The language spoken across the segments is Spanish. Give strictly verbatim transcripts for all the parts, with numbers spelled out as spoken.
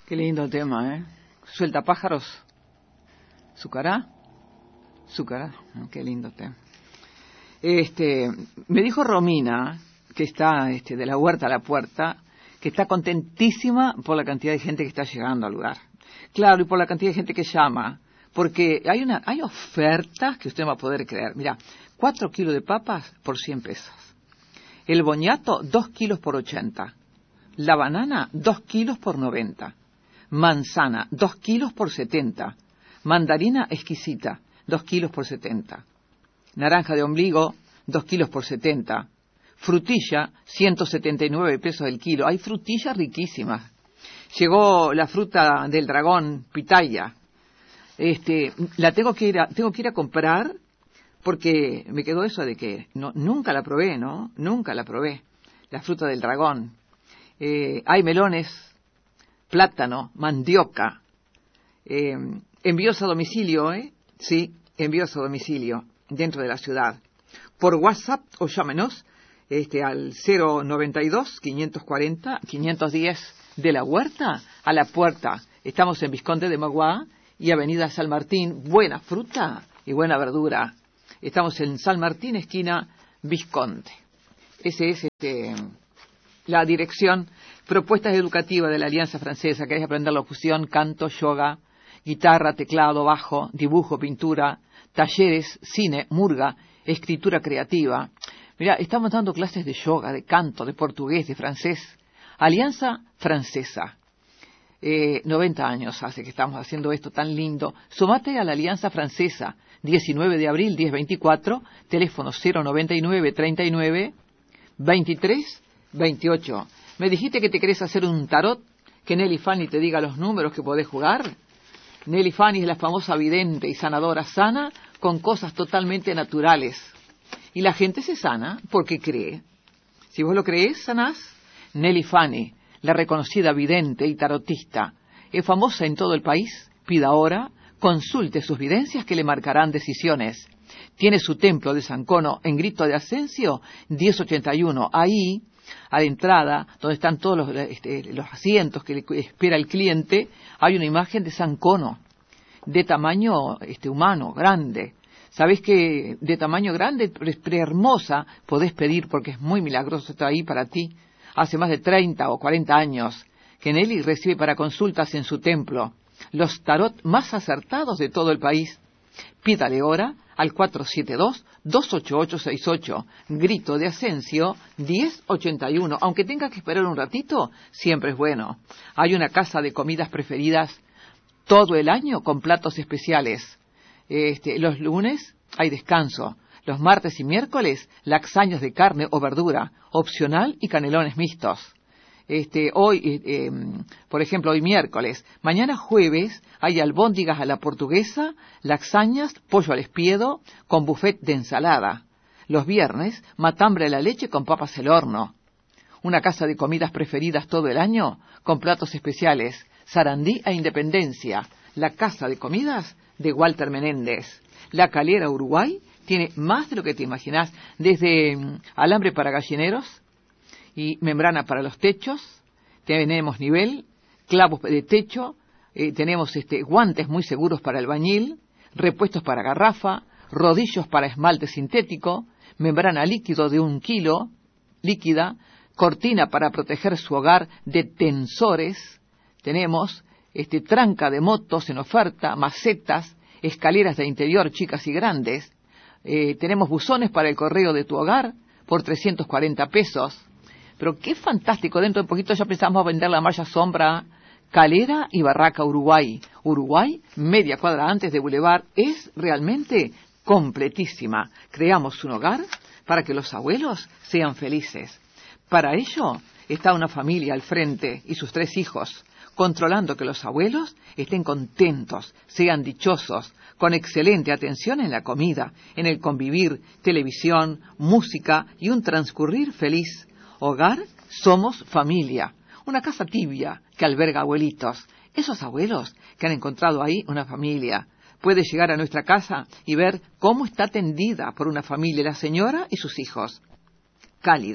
Qué lindo tema, ¿eh? Suelta pájaros. ¿Sucará? Sucará. Qué lindo tema. Este, me dijo Romina, que está este, de la huerta a la puerta, que está contentísima por la cantidad de gente que está llegando al lugar. Claro, y por la cantidad de gente que llama. Porque hay una, hay ofertas que usted no va a poder creer. Mira, cuatro kilos de papas por cien pesos. El boñato, dos kilos por ochenta. La banana, dos kilos por noventa. Manzana, dos kilos por setenta. Mandarina exquisita, dos kilos por setenta. Naranja de ombligo, dos kilos por setenta. Frutilla, ciento setenta y nueve pesos el kilo. Hay frutillas riquísimas. Llegó la fruta del dragón, pitaya. Este, la tengo que ir a, tengo que ir a comprar porque me quedó eso de que no, nunca la probé, ¿no? Nunca la probé. La fruta del dragón. Eh, hay melones, plátano, mandioca. Eh, envíos a domicilio, ¿eh? Sí, envíos a domicilio dentro de la ciudad. Por WhatsApp o llámenos este, al cero noventa y dos, quinientos cuarenta, quinientos diez de la huerta a la puerta. Estamos en Visconde de Maguá y Avenida San Martín. Buena fruta y buena verdura. Estamos en San Martín, esquina Visconde. Ese es este, la dirección. Propuestas educativas de la Alianza Francesa. ¿Querés aprender locución, canto, yoga, guitarra, teclado, bajo, dibujo, pintura, talleres, cine, murga, escritura creativa? Mira, estamos dando clases de yoga, de canto, de portugués, de francés. Alianza Francesa. Eh, noventa años hace que estamos haciendo esto tan lindo. Sumate a la Alianza Francesa. diecinueve de abril, diez veinticuatro, teléfono cero noventa y nueve, treinta y nueve, veintitrés, veintiocho. ¿Me dijiste que te querés hacer un tarot? Que Nelly Fanny te diga los números que podés jugar. Nelly Fanny es la famosa vidente y sanadora sana con cosas totalmente naturales. Y la gente se sana porque cree. Si vos lo creés, sanás. Nelly Fanny, la reconocida vidente y tarotista, es famosa en todo el país. Pida ahora, consulte sus videncias que le marcarán decisiones. Tiene su templo de San Cono en Grito de Ascencio, diez ochenta y uno. Ahí, a la entrada, donde están todos los, este, los asientos que le espera el cliente, hay una imagen de San Cono, de tamaño este, humano, grande. ¿Sabés que de tamaño grande, pre, pre hermosa, podés pedir porque es muy milagroso, está ahí para ti? Hace más de treinta o cuarenta años que Nelly recibe para consultas en su templo los tarot más acertados de todo el país. Pídale ahora al cuatro siete dos, dos ocho ocho seis ocho, Grito de Ascencio, diez ochenta y uno. Aunque tenga que esperar un ratito, siempre es bueno. Hay una casa de comidas preferidas todo el año con platos especiales. Este, los lunes hay descanso. Los martes y miércoles, lasañas de carne o verdura, opcional y canelones mixtos. Este, hoy, eh, eh, por ejemplo, hoy miércoles. Mañana jueves hay albóndigas a la portuguesa, lasañas, pollo al espiedo, con buffet de ensalada. Los viernes, matambre a la leche con papas al horno. Una casa de comidas preferidas todo el año, con platos especiales. Sarandí e Independencia, la casa de comidas de Walter Menéndez. La Calera, Uruguay, tiene más de lo que te imaginás, desde um, alambre para gallineros y membrana para los techos. Tenemos nivel, clavos de techo, eh, tenemos este, guantes muy seguros para albañil, repuestos para garrafa, rodillos para esmalte sintético, membrana líquido de un kilo, líquida, cortina para proteger su hogar de tensores. Tenemos este, tranca de motos en oferta, macetas, escaleras de interior chicas y grandes. Eh, tenemos buzones para el correo de tu hogar por trescientos cuarenta pesos. Pero qué fantástico, dentro de poquito ya pensamos vender la Malla Sombra, Calera y Barraca Uruguay. Uruguay, media cuadra antes de Boulevard, es realmente completísima. Creamos un hogar para que los abuelos sean felices. Para ello está una familia al frente y sus tres hijos, controlando que los abuelos estén contentos, sean dichosos, con excelente atención en la comida, en el convivir, televisión, música y un transcurrir feliz. Hogar, somos familia. Una casa tibia que alberga abuelitos. Esos abuelos que han encontrado ahí una familia. Puede llegar a nuestra casa y ver cómo está atendida por una familia la señora y sus hijos. Cálida,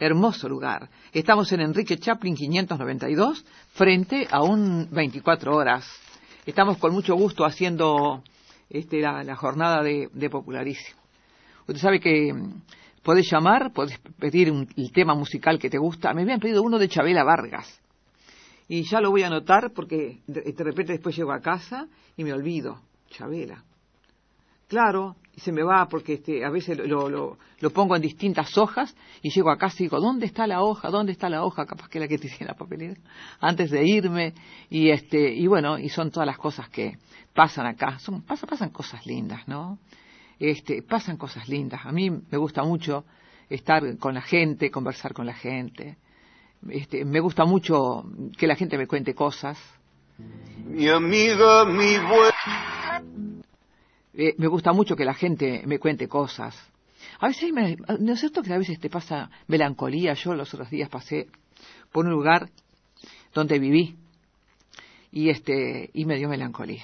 hermoso lugar. Estamos en Enrique Chaplin quinientos noventa y dos, frente a un veinticuatro horas. Estamos con mucho gusto haciendo este, la, la jornada de, de Popularísimo. Usted sabe que podés llamar, podés pedir un, el tema musical que te gusta. Me habían pedido uno de Chabela Vargas. Y ya lo voy a anotar porque de, de repente después llego a casa y me olvido. Chabela. Claro, y se me va porque este, a veces lo, lo, lo pongo en distintas hojas y llego a casa y digo, ¿dónde está la hoja? ¿Dónde está la hoja? Capaz que la que te hice en la papelera antes de irme. Y este y bueno, y son todas las cosas que pasan acá. Son, pasan, pasan cosas lindas, ¿no? Este, pasan cosas lindas. A mí me gusta mucho estar con la gente, conversar con la gente. Este, me gusta mucho que la gente me cuente cosas. Mi amiga, mi buena. Eh, me gusta mucho que la gente me cuente cosas. A veces, me, ¿no es cierto que a veces te pasa melancolía? Yo los otros días pasé por un lugar donde viví y este y me dio melancolía.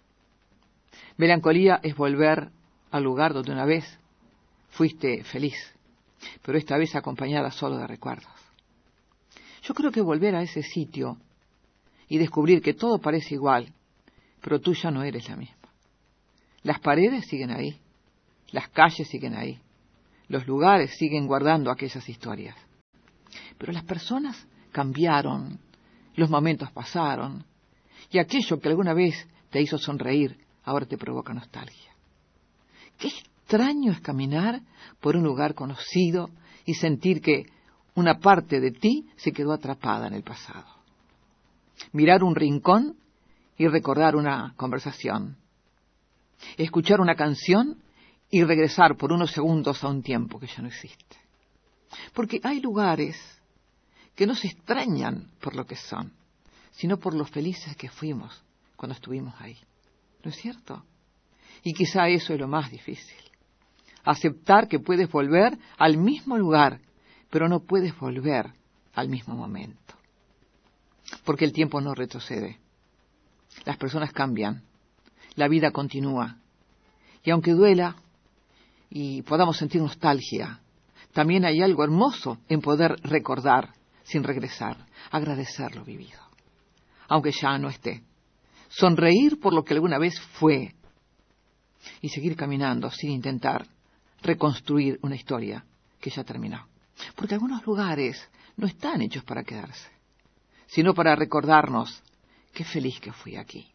Melancolía es volver al lugar donde una vez fuiste feliz, pero esta vez acompañada solo de recuerdos. Yo creo que volver a ese sitio y descubrir que todo parece igual, pero tú ya no eres la misma. Las paredes siguen ahí, las calles siguen ahí, los lugares siguen guardando aquellas historias. Pero las personas cambiaron, los momentos pasaron, y aquello que alguna vez te hizo sonreír, ahora te provoca nostalgia. Qué extraño es caminar por un lugar conocido y sentir que una parte de ti se quedó atrapada en el pasado. Mirar un rincón y recordar una conversación. Escuchar una canción y regresar por unos segundos a un tiempo que ya no existe. Porque hay lugares que no se extrañan por lo que son, sino por lo felices que fuimos cuando estuvimos ahí. ¿No es cierto? Y quizá eso es lo más difícil. Aceptar que puedes volver al mismo lugar, pero no puedes volver al mismo momento. Porque el tiempo no retrocede. Las personas cambian. La vida continúa. Y aunque duela y podamos sentir nostalgia, también hay algo hermoso en poder recordar sin regresar, agradecer lo vivido, aunque ya no esté. Sonreír por lo que alguna vez fue y seguir caminando sin intentar reconstruir una historia que ya terminó. Porque algunos lugares no están hechos para quedarse, sino para recordarnos qué feliz que fui aquí.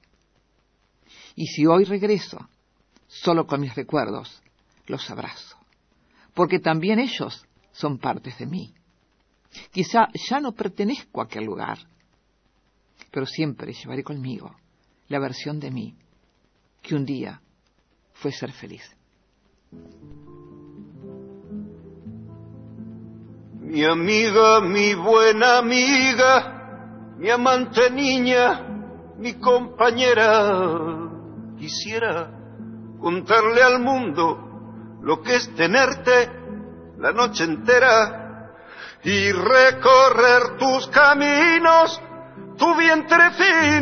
Y si hoy regreso, solo con mis recuerdos, los abrazo. Porque también ellos son partes de mí. Quizá ya no pertenezco a aquel lugar, pero siempre llevaré conmigo la versión de mí que un día fue ser feliz. Mi amiga, mi buena amiga, mi amante niña, mi compañera. Quisiera contarle al mundo lo que es tenerte la noche entera y recorrer tus caminos, tu vientre fino.